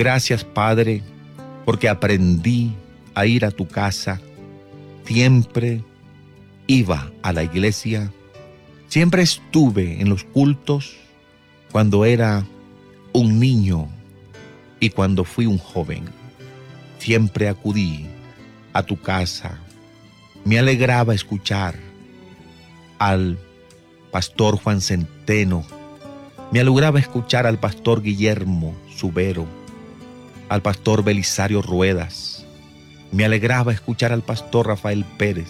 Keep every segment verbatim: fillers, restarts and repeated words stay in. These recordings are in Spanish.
Gracias, Padre, porque aprendí a ir a tu casa. Siempre iba a la iglesia. Siempre estuve en los cultos cuando era un niño y cuando fui un joven. Siempre acudí a tu casa. Me alegraba escuchar al pastor Juan Centeno. Me alegraba escuchar al pastor Guillermo Subero, al pastor Belisario Ruedas. Me alegraba escuchar al pastor Rafael Pérez.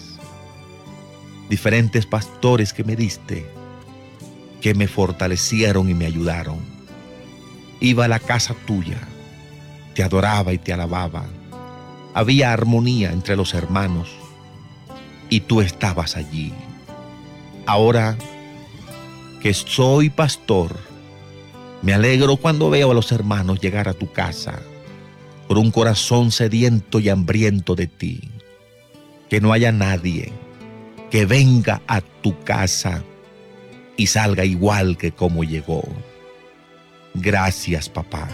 Diferentes pastores que me diste, que me fortalecieron y me ayudaron. Iba a la casa tuya, te adoraba y te alababa. Había armonía entre los hermanos y tú estabas allí. Ahora que soy pastor, me alegro cuando veo a los hermanos llegar a tu casa con un corazón sediento y hambriento de ti. Que no haya nadie que venga a tu casa y salga igual que como llegó. Gracias, papá.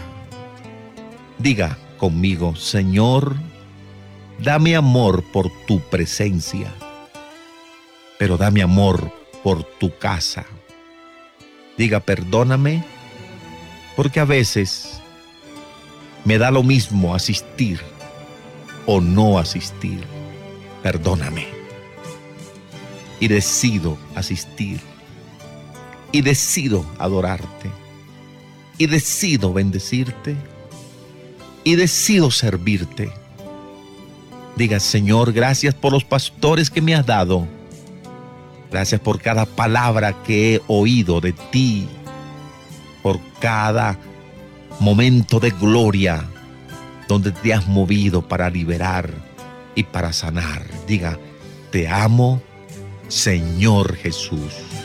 Diga conmigo: Señor, dame amor por tu presencia, pero dame amor por tu casa. Diga: perdóname, porque a veces me da lo mismo asistir o no asistir. Perdóname. Y decido asistir. Y decido adorarte. Y decido bendecirte. Y decido servirte. Diga: Señor, gracias por los pastores que me has dado. Gracias por cada palabra que he oído de ti. Por cada momento de gloria donde te has movido para liberar y para sanar. Diga: te amo, Señor Jesús.